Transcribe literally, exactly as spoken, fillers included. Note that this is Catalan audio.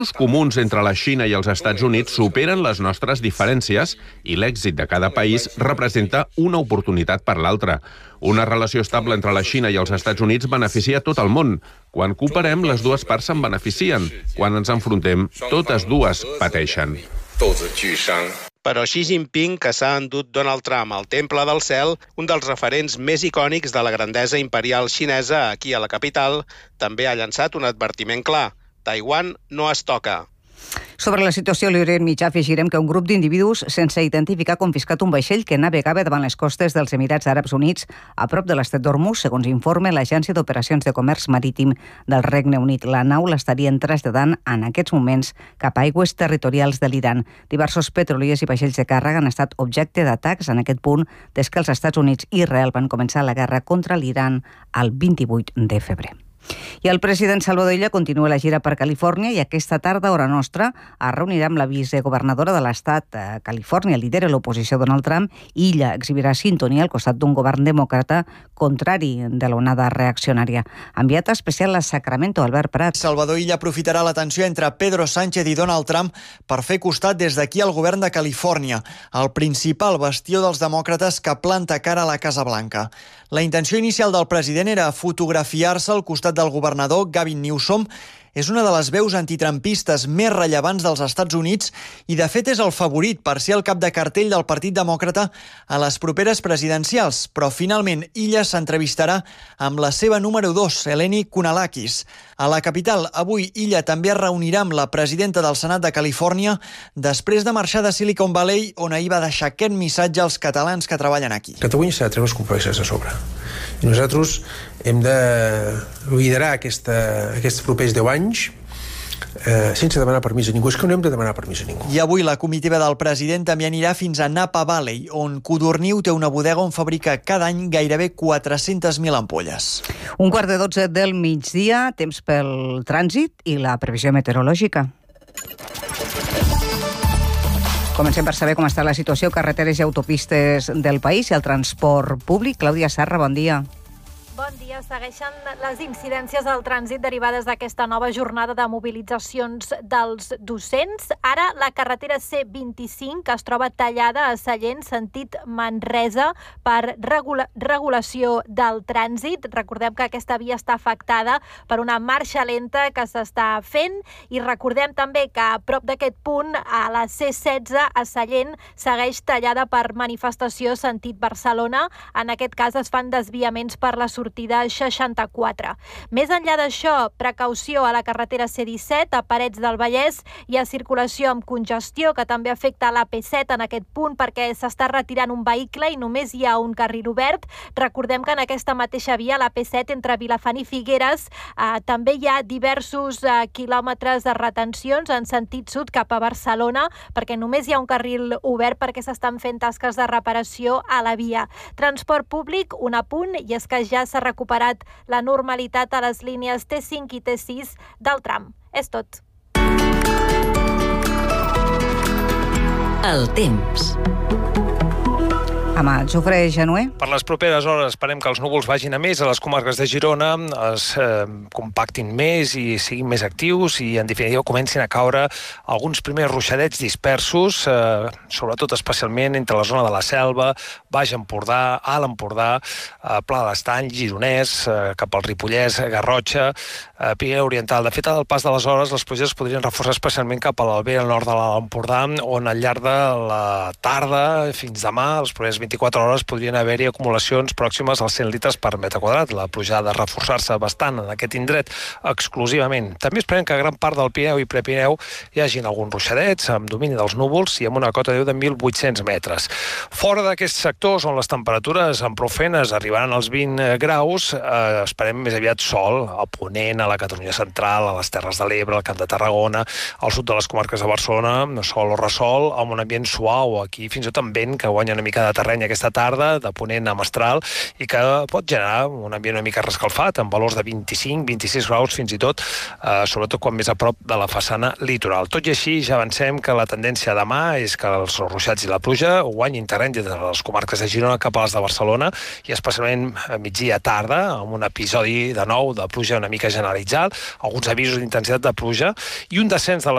Els comuns entre la Xina i els Estats Units superen les nostres diferències i l'èxit de cada país representa una oportunitat per l'altre. Una relació estable entre la Xina i els Estats Units beneficia tot el món. Quan cooperem, les dues parts se'n beneficien. Quan ens enfrontem, totes dues pateixen. Però Xi Jinping, que s'ha endut Donald Trump al Temple del Cel, un dels referents més icònics de la grandesa imperial xinesa aquí a la capital, també ha llançat un advertiment clar. Taiwan no es toca. Sobre la situació a l'Orient Mitjà afegirem que un grup d'individus sense identificar ha confiscat un vaixell que navegava davant les costes dels Emirats Àrabs Units a prop de l'estret d'Hormuz, segons informa l'Agència d'Operacions de Comerç Marítim del Regne Unit. La nau l'estarien traslladant en aquests moments cap a aigües territorials de l'Iran. Diversos petroliers i vaixells de càrrega han estat objecte d'atacs en aquest punt des que els Estats Units i Israel van començar la guerra contra l'Iran el vint-i-vuit de febrer. I el president Salvador Illa continua la gira per Califòrnia i aquesta tarda, hora nostra, es reunirà amb la vicegovernadora de l'estat a Califòrnia, lidera l'oposició Donald Trump. Illa exhibirà sintonia al costat d'un govern demòcrata contrari de l'onada reaccionària. Enviat especial a Sacramento, Albert Prat. Salvador Illa aprofitarà la tensió entre Pedro Sánchez i Donald Trump per fer costat des d'aquí al govern de Califòrnia, el principal bastió dels demòcrates que planta cara a la Casa Blanca. La intenció inicial del president era fotografiar-se al costat del governador Gavin Newsom. És una de les veus antitrampistes més rellevants dels Estats Units i, de fet, és el favorit per ser el cap de cartell del Partit Demòcrata a les properes presidencials. Però, finalment, Illa s'entrevistarà amb la seva número dos, Eleni Kounalakis. A la capital, avui, Illa també es reunirà amb la presidenta del Senat de Califòrnia després de marxar de Silicon Valley, on ahir va deixar aquest missatge als catalans que treballen aquí. Catalunya s'ha de treure els complexes a sobre. I nosaltres hem de liderar aquesta, aquests propers deu anys eh, sense demanar permís a ningú. És que no hem de demanar permís a ningú. I avui la comitiva del president també anirà fins a Napa Valley, on Codorniu té una bodega on fabrica cada any gairebé quatre-centes mil ampolles. Un quart de dotze del migdia, temps pel trànsit i la previsió meteorològica. Comencem per saber com està la situació a carreteres i autopistes del país i el transport públic. Clàudia Sarra, bon dia. Bon dia. Segueixen les incidències del trànsit derivades d'aquesta nova jornada de mobilitzacions dels docents. Ara la carretera C vint-i-cinc es troba tallada a Sallent, sentit Manresa, per regula- regulació del trànsit. Recordem que aquesta via està afectada per una marxa lenta que s'està fent i recordem també que a prop d'aquest punt, a la C setze a Sallent, segueix tallada per manifestació sentit Barcelona. En aquest cas es fan desviaments per la sortida seixanta-quatre. Més enllà d'això, precaució a la carretera C disset, a Parets del Vallès, hi ha circulació amb congestió que també afecta l'A P set en aquest punt perquè s'està retirant un vehicle i només hi ha un carril obert. Recordem que en aquesta mateixa via, l'A P set, entre Vilafant i Figueres, eh, també hi ha diversos eh, quilòmetres de retencions en sentit sud cap a Barcelona perquè només hi ha un carril obert perquè s'estan fent tasques de reparació a la via. Transport públic, un apunt, i és que ja s'ha recuperat la normalitat a les línies T cinc i T sis del tram. És tot. El temps. Amb el Jofre Genuer. Per les properes hores esperem que els núvols vagin a més a les comarques de Girona, es eh, compactin més i siguin més actius i, en definitiva, comencin a caure alguns primers ruixadets dispersos, eh, sobretot especialment entre la zona de la Selva, Baix Empordà, Alt Empordà, eh, Pla de l'Estany, Gironès, eh, cap al Ripollès, Garrotxa, eh, Pirineu Oriental. De fet, al pas de les hores, les pluges es podrien reforçar especialment cap a l'Albera, al nord de l'Alt Empordà, on al llarg de la tarda fins demà, els propers vint-i-quatre hores, podrien haver-hi acumulacions pròximes als cent litres per metre quadrat. La pluja ha de reforçar-se bastant en aquest indret exclusivament. També esperem que a gran part del Pirineu i Prepirineu hi hagin alguns ruixadets amb domini dels núvols i amb una cota d'eu de mil vuit-cents metres. Fora d'aquests sectors on les temperatures amb prou feines arribaran als vint graus, eh, esperem més aviat sol, a Ponent, a la Catalunya central, a les Terres de l'Ebre, al Camp de Tarragona, al sud de les comarques de Barcelona, sol o ressol, amb un ambient suau, aquí fins i tot amb vent que guanya una mica de terreny s'acompanya aquesta tarda, de ponent a mestral, i que pot generar un ambient una mica rescalfat, amb valors de vint-i-cinc vint-i-sis graus fins i tot, eh, sobretot quan més a prop de la façana litoral. Tot i així, ja avancem que la tendència demà és que els ruixats i la pluja guanyin terreny des de les comarques de Girona cap a les de Barcelona, i especialment a migdia tarda, amb un episodi de nou de pluja una mica generalitzat, alguns avisos d'intensitat de pluja i un descens de les